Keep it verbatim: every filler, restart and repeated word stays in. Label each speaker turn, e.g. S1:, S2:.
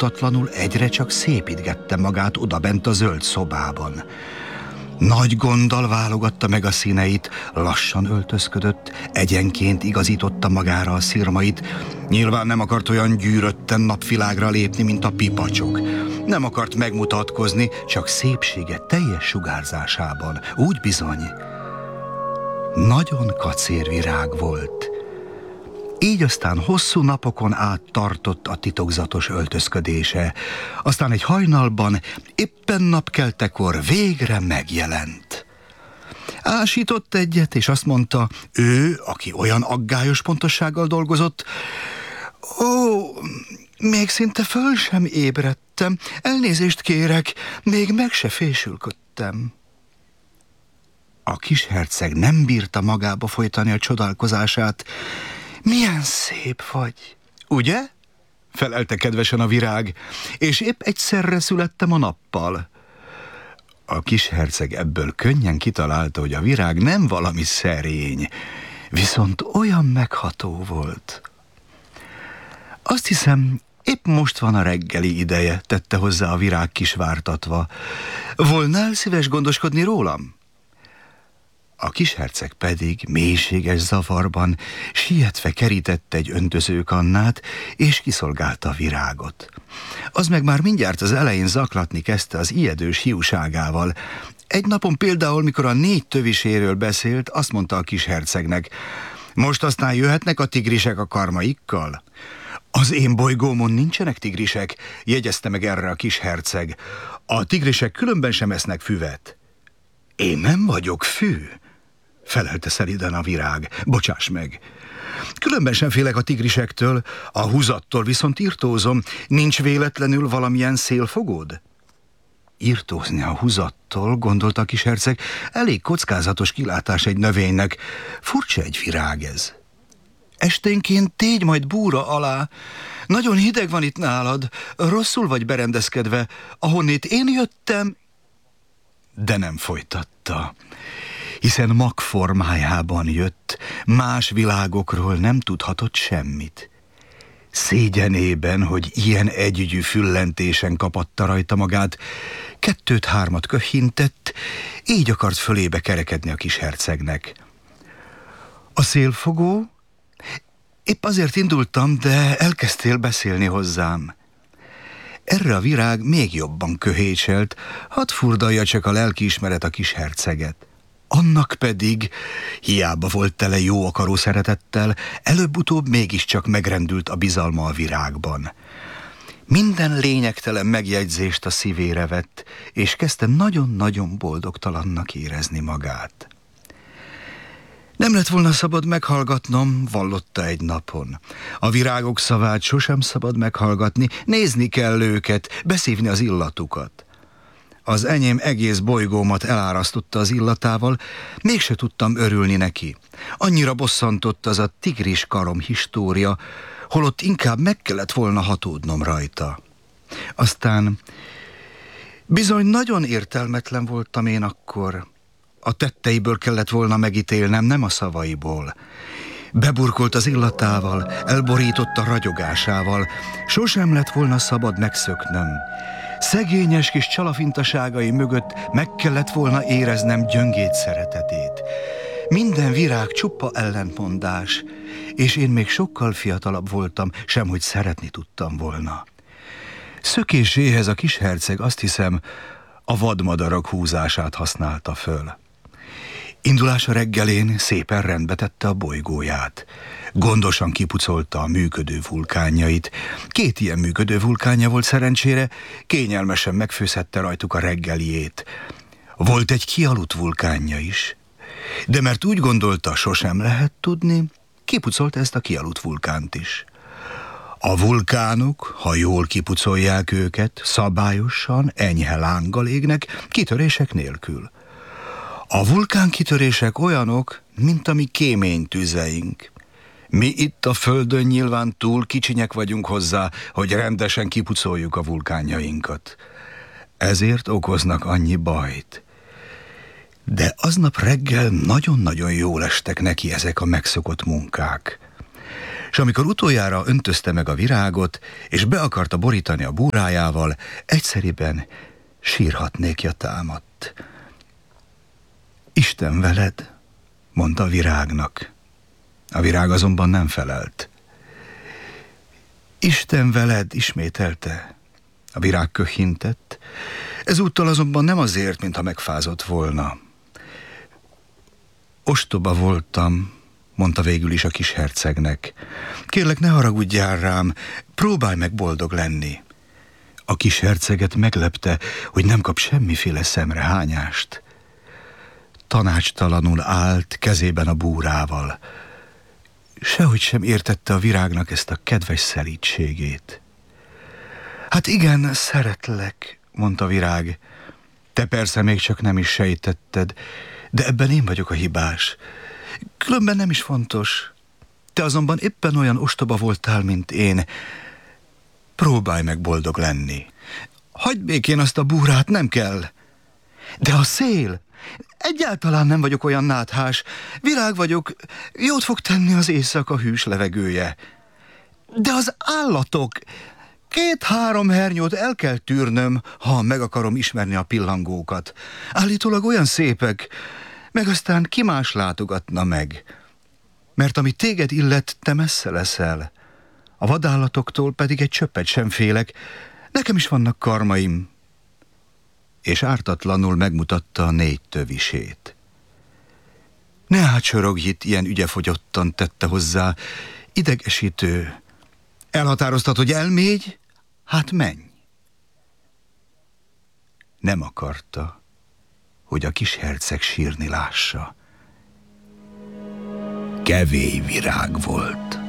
S1: óhatatlanul egyre csak szépítgette magát odabent a zöld szobában. Nagy gonddal válogatta meg a színeit, lassan öltözködött, egyenként igazította magára a szirmait. Nyilván nem akart olyan gyűrötten napvilágra lépni, mint a pipacsok. Nem akart megmutatkozni, csak szépsége teljes sugárzásában. Úgy bizony, nagyon kacérvirág volt. Így aztán hosszú napokon át tartott a titokzatos öltözködése. Aztán egy hajnalban, éppen napkeltekor végre megjelent. Ásított egyet, és azt mondta, ő, aki olyan aggályos pontossággal dolgozott, ó, még szinte föl sem ébredtem, elnézést kérek, még meg se fésülködtem. A kis herceg nem bírta magába folytani a csodálkozását. Milyen szép vagy, ugye? Felelte kedvesen a virág, és épp egyszerre születtem a nappal. A kis herceg ebből könnyen kitalálta, hogy a virág nem valami szerény, viszont olyan megható volt. Azt hiszem, épp most van a reggeli ideje, tette hozzá a virág kisvártatva. Volnál szíves gondoskodni rólam? A kisherceg pedig mélységes zavarban sietve kerítette egy öntözőkannát, és kiszolgálta a virágot. Az meg már mindjárt az elején zaklatni kezdte az ijedős hiúságával. Egy napon például, mikor a négy töviséről beszélt, azt mondta a kishercegnek, most aztán jöhetnek a tigrisek a karmaikkal? Az én bolygómon nincsenek tigrisek, jegyezte meg erre a kisherceg. A tigrisek különben sem esznek füvet. Én nem vagyok fű, felelte szelíden a virág. Bocsáss meg. Különben sem félek a tigrisektől, a húzattól viszont irtózom. Nincs véletlenül valamilyen szélfogód? Irtózni a húzattól, gondolta a kisherceg, elég kockázatos kilátás egy növénynek. Furcsa egy virág ez. Esténként tégy majd búra alá. Nagyon hideg van itt nálad, rosszul vagy berendezkedve. Ahonnét én jöttem... De nem folytatta, hiszen mag formájában jött, más világokról nem tudhatott semmit. Szégyenében, hogy ilyen együgyű füllentésen kapatta rajta magát, kettőt-hármat köhintett, így akart fölébe kerekedni a kis hercegnek. A szélfogó? Épp azért indultam, de elkezdtél beszélni hozzám. Erre a virág még jobban köhécselt, hadd furdalja csak a lelkiismeret a kis herceget. Annak pedig, hiába volt tele jó akaró szeretettel, előbb-utóbb mégiscsak megrendült a bizalma a virágban. Minden lényegtelen megjegyzést a szívére vett, és kezdte nagyon-nagyon boldogtalannak érezni magát. Nem lett volna szabad meghallgatnom, vallotta egy napon. A virágok szavát sosem szabad meghallgatni, nézni kell őket, beszívni az illatukat. Az enyém egész bolygómat elárasztotta az illatával, mégse tudtam örülni neki. Annyira bosszantott az a tigris karom história, holott inkább meg kellett volna hatódnom rajta. Aztán bizony nagyon értelmetlen voltam én akkor. A tetteiből kellett volna megítélnem, nem a szavaiból. Beburkolt az illatával, elborított a ragyogásával, sosem lett volna szabad megszöknöm. Szegényes kis csalafintaságai mögött meg kellett volna éreznem gyöngét szeretetét. Minden virág csupa ellentmondás, és én még sokkal fiatalabb voltam, semhogy szeretni tudtam volna. Szökéséhez a kis herceg, azt hiszem, a vadmadarak húzását használta föl. Indulása reggelén szépen rendbe tette a bolygóját. Gondosan kipucolta a működő vulkánjait. Két ilyen működő vulkánja volt szerencsére, kényelmesen megfőzhette rajtuk a reggeliét. Volt egy kialudt vulkánja is, de mert úgy gondolta, sosem lehet tudni, kipucolt ezt a kialudt vulkánt is. A vulkánok, ha jól kipucolják őket, szabályosan, enyhe lánggal égnek, kitörések nélkül. A vulkánkitörések olyanok, mint a mi kéménytüzeink. Mi itt a Földön nyilván túl kicsinyek vagyunk hozzá, hogy rendesen kipucoljuk a vulkánjainkat. Ezért okoznak annyi bajt. De aznap reggel nagyon-nagyon jól estek neki ezek a megszokott munkák. és amikor utoljára öntözte meg a virágot, és be akarta borítani a búrájával, egyszeriben sírhatnékja támadt. Isten veled, mondta a virágnak. A virág azonban nem felelt. Isten veled, ismételte. A virág köhintett, ezúttal azonban nem azért, mintha megfázott volna. Ostoba voltam, mondta végül is a kis hercegnek. Kérlek, ne haragudjál rám, próbálj meg boldog lenni. A kis herceget meglepte, hogy nem kap semmiféle szemrehányást. Tanácstalanul állt kezében a búrával. Sehogy sem értette a virágnak ezt a kedves szelídségét. Hát igen, szeretlek, mondta a virág. Te persze még csak nem is sejtetted, de ebben én vagyok a hibás. Különben nem is fontos. Te azonban éppen olyan ostoba voltál, mint én. Próbálj meg boldog lenni. Hagyd békén azt a búrát, nem kell. De a szél... Egyáltalán nem vagyok olyan náthás. Virág vagyok, jót fog tenni az éjszaka hűs levegője. De az állatok... Két-három hernyót el kell tűrnöm, ha meg akarom ismerni a pillangókat. Állítólag olyan szépek, meg aztán ki más látogatna meg. Mert ami téged illet, te messze leszel. A vadállatoktól pedig egy csöppet sem félek. Nekem is vannak karmaim. És ártatlanul megmutatta a négy tövisét. Ne ácsorogj itt, ilyen ügyefogyottan, tette hozzá, idegesítő. Elhatároztad, hogy elmégy? Hát menj. Nem akarta, hogy a kis herceg sírni lássa. Kevély virág volt.